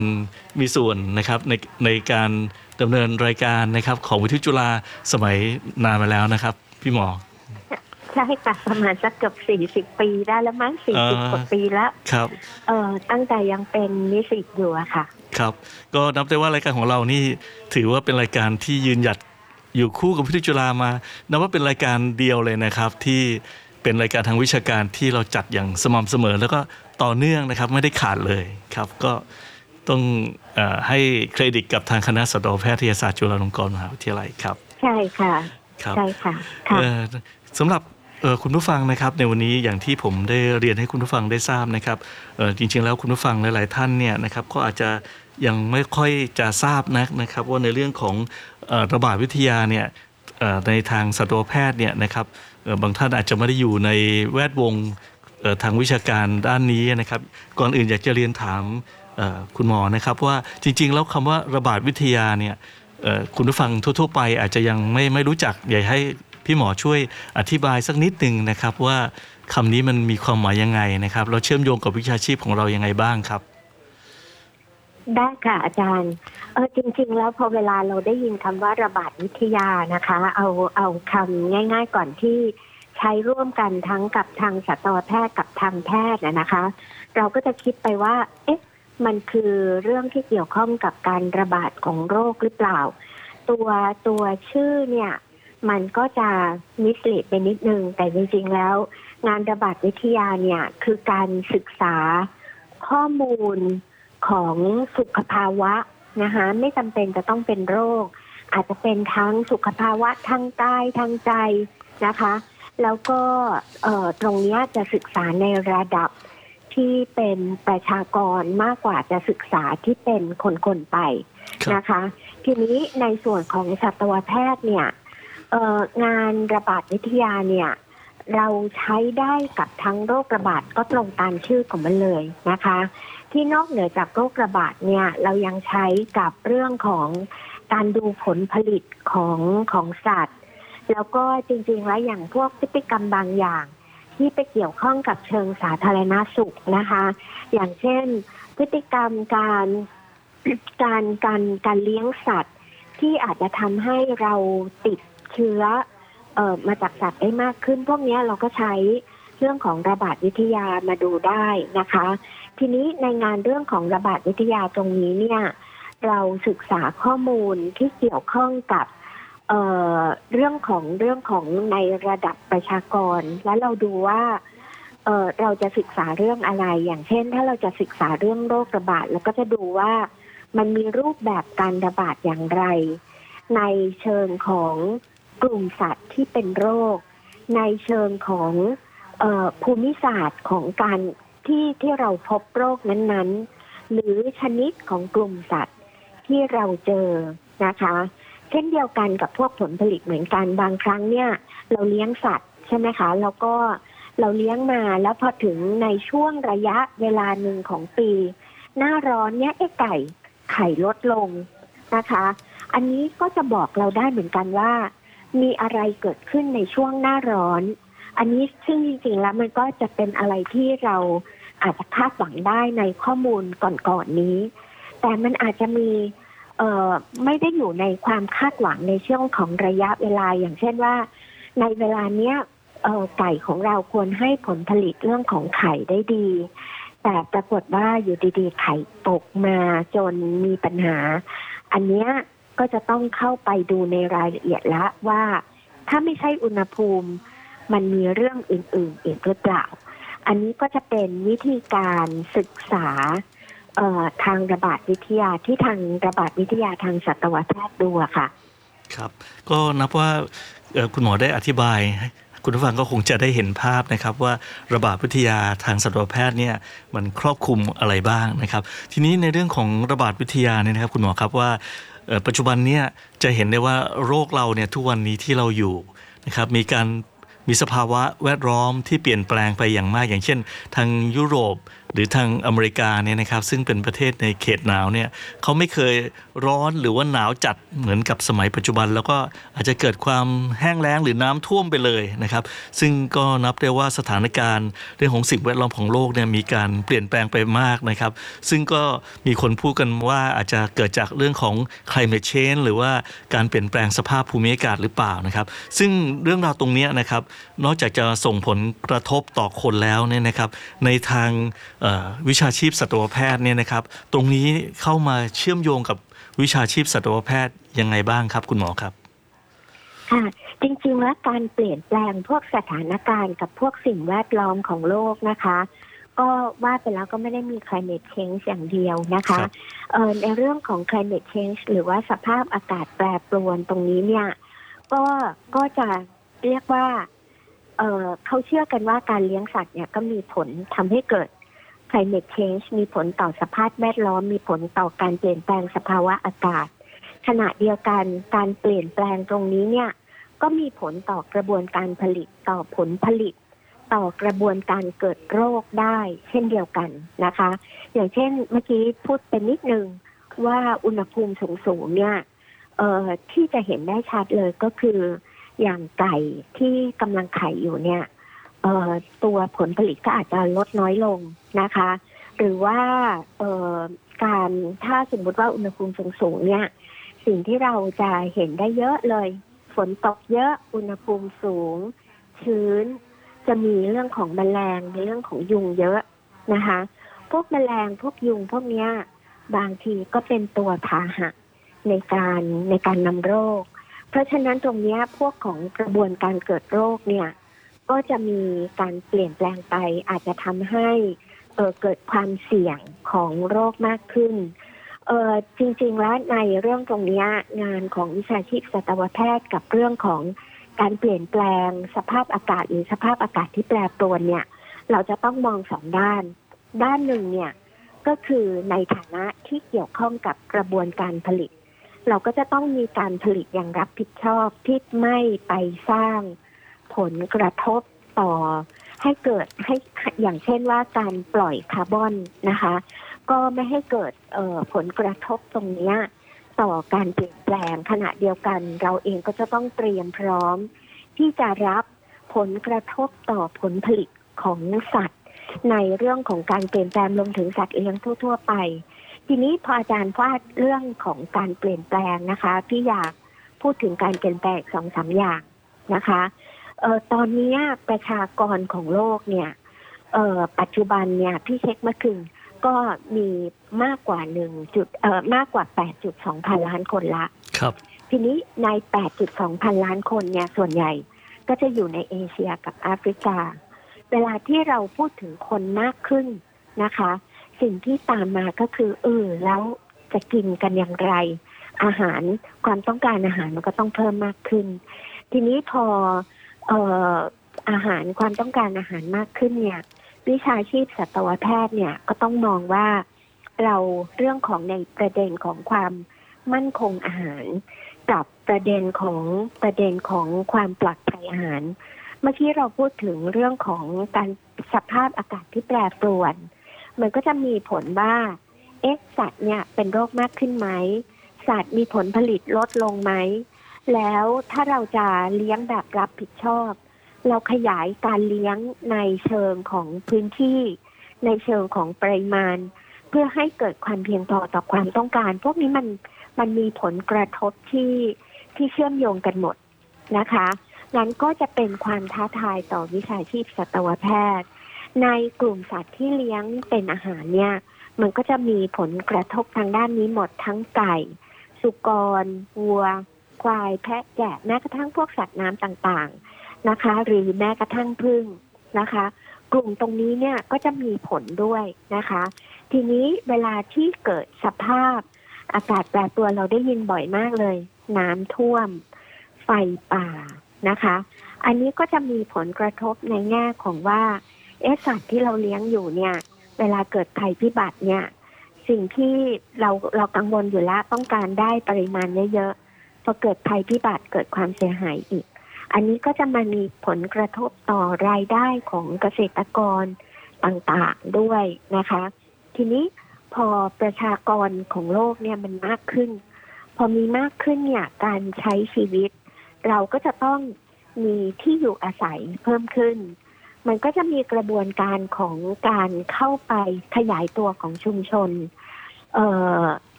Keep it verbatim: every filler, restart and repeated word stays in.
มีส่วนนะครับในในการดำเนินรายการนะครับของวิทยุจุฬาสมัยนานมาแล้วนะครับพี่หมอใช่ค่ะประมาณสักเกือบสี่สิบปีได้แล้วมั้งสี่สิบกว่าปีแล้วครับเอ่อตั้งแต่ยังเป็นนิสิตอยู่อะค่ะครับก็นับได้ว่ารายการของเรานี่ถือว่าเป็นรายการที่ยืนหยัดอยู่คู่กับวิทยุจุฬามานับว่าเป็นรายการเดียวเลยนะครับที่เป็นรายการทางวิชาการที่เราจัดอย่างสม่ำเสมอแล้วก็ต่อเนื่องนะครับไม่ได้ขาดเลยครับก็ต้องเอ่อให้เครดิตกับทางคณะสัตวแพทยศาสตร์จุฬาลงกรณ์มหาวิทยาลัยครับใช่ค่ะครับใช่ค่ะสำหรับคุณผู้ฟังนะครับในวันนี้อย่างที่ผมได้เรียนให้คุณผู้ฟังได้ทราบนะครับจริงๆแล้วคุณผู้ฟังหลายๆท่านเนี่ยนะครับก็อาจจะยังไม่ค่อยจะทราบนักนะครับว่าในเรื่องของระบาดวิทยาเนี่ยในทางสัตวแพทย์เนี่ยนะครับบางท่านอาจจะไม่ได้อยู่ในแวดวงทางวิชาการด้านนี้นะครับก่อนอื่นอยากจะเรียนถามคุณหมอนะครับว่าจริงๆแล้วคำว่าระบาดวิทยาเนี่ยคุณผู้ฟังทั่วๆไปอาจจะยังไม่ไม่รู้จักอยากให้พี่หมอช่วยอธิบายสักนิดหนึ่งนะครับว่าคำนี้มันมีความหมายยังไงนะครับเราเชื่อมโยงกับวิชาชีพของเรายังไงบ้างครับได้ค่ะอาจารย์เออจริงๆแล้วพอเวลาเราได้ยินคำว่าระบาดวิทยานะคะเอาเอาคำง่ายๆก่อนที่ใช้ร่วมกันทั้งกับทางสัตวแพทย์กับทางแพทย์นะคะเราก็จะคิดไปว่าเอ๊ะมันคือเรื่องที่เกี่ยวข้องกับการระบาดของโรคหรือเปล่าตัวตัวชื่อเนี่ยมันก็จะมิสลีดไปนิดนึงแต่จริงๆแล้วงานระบาดวิทยาเนี่ยคือการศึกษาข้อมูลของสุขภาวะนะคะไม่จำเป็นจะต้องเป็นโรคอาจจะเป็นทั้งสุขภาวะทางกายทางใจนะคะแล้วก็ตรงนี้จะศึกษาในระดับที่เป็นประชากรมากกว่าจะศึกษาที่เป็นคนๆไปนะคะทีนี้ในส่วนของสัตวแพทย์เนี่ยงานระบาดวิทยาเนี่ยเราใช้ได้กับทั้งโรคระบาดก็ตรงตามชื่อของมันเลยนะคะที่นอกเหนือจากโรคระบาดเนี่ยเรายังใช้กับเรื่องของการดูผลผลิตของของสัตว์แล้วก็จริงๆแล้วอย่างพวกพฤติกรรมบางอย่างที่ไปเกี่ยวข้องกับเชิงสาธารณสุขนะคะอย่างเช่นพฤติกรรมการการการการเลี้ยงสัตว์ที่อาจจะทำให้เราติดเชื้อเอ่อมาจากสัตว์ได้มากขึ้นพวกนี้เราก็ใช้เรื่องของระบาดวิทยามาดูได้นะคะทีนี้ในงานเรื่องของระบาดวิทยาตรงนี้เนี่ยเราศึกษาข้อมูลที่เกี่ยวข้องกับเอ่อเรื่องของเรื่องของในระดับประชากรและเราดูว่าเอ่อเราจะศึกษาเรื่องอะไรอย่างเช่นถ้าเราจะศึกษาเรื่องโรคระบาดเราก็จะดูว่ามันมีรูปแบบการระบาดอย่างไรในเชิงของกลุ่มสัตว์ที่เป็นโรคในเชิงของเอ่อภูมิศาสตร์ของการที่ที่เราพบโรคนั้นๆหรือชนิดของกลุ่มสัตว์ที่เราเจอนะคะเช่นเดียวกันกับพวกผลผลิตเหมือนกันบางครั้งเนี่ยเราเลี้ยงสัตว์ใช่ไหมคะแล้วก็เราเลี้ยงมาแล้วพอถึงในช่วงระยะเวลาหนึ่งของปีหน้าร้อนเนี่ยไอ้ไก่ไข่ลดลงนะคะอันนี้ก็จะบอกเราได้เหมือนกันว่ามีอะไรเกิดขึ้นในช่วงหน้าร้อนอันนี้ซึ่งจริงๆแล้วมันก็จะเป็นอะไรที่เราอาจจะคาดหวังได้ในข้อมูลก่อนๆนี้แต่มันอาจจะมีเอ่อไม่ได้อยู่ในความคาดหวังในช่วงของระยะเวลาอย่างเช่นว่าในเวลาเนี้ยเอ่อไก่ของเราควรให้ผลผลิตเรื่องของไข่ได้ดีแต่ปรากฏว่าอยู่ดีๆไข่ตกมาจนมีปัญหาอันเนี้ยก็จะต้องเข้าไปดูในรายละเอียดละว่าถ้าไม่ใช่อุณหภูมิมันมีเรื่องอื่นๆอีกหรือเปล่าอันนี้ก็จะเป็นวิธีการศึกษาทางระบาดวิทยาที่ทางระบาดวิทยาทางสัตวแพทย์ดูค่ะครับก็นับว่าคุณหมอได้อธิบายคุณผู้ฟังก็คงจะได้เห็นภาพนะครับว่าระบาดวิทยาทางสัตวแพทย์เนี่ยมันครอบคลุมอะไรบ้างนะครับทีนี้ในเรื่องของระบาดวิทยาเนี่ยนะครับคุณหมอครับว่าปัจจุบันเนี่ยจะเห็นได้ว่าโรคเราเนี่ยทุกวันนี้ที่เราอยู่นะครับมีการมีสภาวะแวดล้อมที่เปลี่ยนแปลงไปอย่างมากอย่างเช่นทางยุโรปหรือทางอเมริกาเนี่ยนะครับซึ่งเป็นประเทศในเขตหนาวเนี่ยเขาไม่เคยร้อนหรือว่าหนาวจัดเหมือนกับสมัยปัจจุบันแล้วก็อาจจะเกิดความแห้งแล้งหรือน้ำท่วมไปเลยนะครับซึ่งก็นับได้ว่าสถานการณ์เรื่องของสิ่งแวดล้อมของโลกเนี่ยมีการเปลี่ยนแปลงไปมากนะครับซึ่งก็มีคนพูดกันว่าอาจจะเกิดจากเรื่องของ climate change หรือว่าการเปลี่ยนแปลงสภาพภูมิอากาศหรือเปล่านะครับซึ่งเรื่องราวตรงนี้นะครับนอกจากจะส่งผลกระทบต่อคนแล้วเนี่ยนะครับในทางวิชาชีพสัตวแพทย์เนี่ยนะครับตรงนี้เข้ามาเชื่อมโยงกับวิชาชีพสัตวแพทย์ยังไงบ้างครับคุณหมอครับค่ะจริงๆแล้วการเปลี่ยนแปลงพวกสถานการณ์กับพวกสิ่งแวดล้อมของโลกนะคะก็ว่าไปแล้วก็ไม่ได้มี climate change อย่างเดียวนะคะเอ่อในเรื่องของ climate change หรือว่าสภาพอากาศแปรปรวนตรงนี้เนี่ยก็ก็จะเรียกว่าเอ่อเขาเชื่อกันว่าการเลี้ยงสัตว์เนี่ยก็มีผลทำให้เกิด climate change มีผลต่อสภาพแวดล้อมมีผลต่อการเปลี่ยนแปลงสภาวะอากาศขณะเดียวกันการเปลี่ยนแปลงตรงนี้เนี่ยก็มีผลต่อกระบวนการผลิตต่อผลผลิตต่อกระบวนการเกิดโรคได้เช่นเดียวกันนะคะอย่างเช่นเมื่อกี้พูดเป็นนิดนึงว่าอุณหภูมิสูงๆเนี่ยเอ่อที่จะเห็นได้ชัดเลยก็คืออย่างไก่ที่กำลังไข่อยู่เนี่ยเอ่อตัวผลผลิตก็อาจจะลดน้อยลงนะคะหรือว่าเอ่อการถ้าสมมติว่าอุณหภูมิสูงๆเนี่ยสิ่งที่เราจะเห็นได้เยอะเลยฝนตกเยอะอุณหภูมิสูงชื้นจะมีเรื่องของแมลงในเรื่องของยุงเยอะนะคะพวกแมลงพวกยุงพวกนี้บางทีก็เป็นตัวพาหะในการในการนำโรคเพราะฉะนั้นตรงนี้พวกของกระบวนการเกิดโรคเนี่ยก็จะมีการเปลี่ยนแปลงไปอาจจะทำให้เอ่อเกิดความเสี่ยงของโรคมากขึ้นเออจริงๆแล้วในเรื่องตรงนี้งานของวิชาชีพสัตวแพทย์กับเรื่องของการเปลี่ยนแปลงสภาพอากาศหรือสภาพอากาศที่แปรปรวนเนี่ยเราจะต้องมองสองด้านด้านหนึ่งเนี่ยก็คือในฐานะที่เกี่ยวข้องกับกระบวนการผลิตเราก็จะต้องมีการผลิตอย่างรับผิดชอบที่ไม่ไปสร้างผลกระทบต่อให้เกิดให้อย่างเช่นว่าการปล่อยคาร์บอนนะคะก็ไม่ให้เกิดเอ่อผลกระทบตรงนี้ต่อการเปลี่ยนแปลงขณะเดียวกันเราเองก็จะต้องเตรียมพร้อมที่จะรับผลกระทบต่อผลผลิตของสัตว์ในเรื่องของการเปลี่ยนแปลงรวมถึงสัตว์เลี้ยงทั่วๆไปทีนี้พออาจารย์ว่าเรื่องของการเปลี่ยนแปลงนะคะพี่อยากพูดถึงการเปลี่ยนแปลงสองสามอย่างนะคะเอ่อตอนนี้ประชากรของโลกเนี่ยเอ่อปัจจุบันเนี่ยพี่เช็คเมื่อคืนก็มีมากกว่าหนึ่งจุดเอ่อมากกว่า แปดจุดสอง พันล้านคนละครับทีนี้ใน แปดจุดสอง พันล้านคนเนี่ยส่วนใหญ่ก็จะอยู่ในเอเชียกับแอฟริกาเวลาที่เราพูดถึงคนมากขึ้นนะคะสิ่งที่ตามมาก็คือเออแล้วจะกินกันอย่างไรอาหารความต้องการอาหารมันก็ต้องเพิ่มมากขึ้นทีนี้พอเอ่ออาหารความต้องการอาหารมากขึ้นเนี่ยวิชาชีพสัตวแพทย์เนี่ยก็ต้องมองว่าเราเรื่องของในประเด็นของความมั่นคงอาหารกับประเด็นของประเด็นของความปลอดภัยอาหารเมื่อกี้เราพูดถึงเรื่องของการสภาพอากาศที่แปรปรวนมันก็จะมีผลว่าเอ๊ะสัตว์เนี่ยเป็นโรคมากขึ้นไหมสัตว์มีผลผลิตลดลงไหมแล้วถ้าเราจะเลี้ยงแบบรับผิดชอบเราขยายการเลี้ยงในเชิงของพื้นที่ในเชิงของปริมาณเพื่อให้เกิดความเพียงพอต่อความต้องการพวกนี้มันมันมีผลกระทบที่ที่เชื่อมโยงกันหมดนะคะนั้นก็จะเป็นความท้าทายต่อวิชาชีพสัตวแพทย์ในกลุ่มสัตว์ที่เลี้ยงเป็นอาหารเนี่ยมันก็จะมีผลกระทบทางด้านนี้หมดทั้งไก่สุกรวัวควายแพะแกะแม้กระทั่งพวกสัตว์น้ำต่างๆนะคะหรือแม้กระทั่งผึ้งนะคะกลุ่มตรงนี้เนี่ยก็จะมีผลด้วยนะคะทีนี้เวลาที่เกิดสภาพอากาศแปรปรวนเราได้ยินบ่อยมากเลยน้ำท่วมไฟป่านะคะอันนี้ก็จะมีผลกระทบในแง่ของว่าเอสัตว์ที่เราเลี้ยงอยู่เนี่ยเวลาเกิดภัยพิบัติเนี่ยสิ่งที่เราเรากังวลอยู่แล้วต้องการได้ปริมาณเยอะๆพอเกิดภัยพิบัติเกิดความเสียหายอีกอันนี้ก็จะมามีผลกระทบต่อรายได้ของเกษตรกรต่างๆด้วยนะคะ ทีนี้พอประชากรของโลกเนี่ยมันมากขึ้นพอมีมากขึ้นเนี่ยการใช้ชีวิตเราก็จะต้องมีที่อยู่อาศัยเพิ่มขึ้นมันก็จะมีกระบวนการของการเข้าไปขยายตัวของชุมชนเอ่อ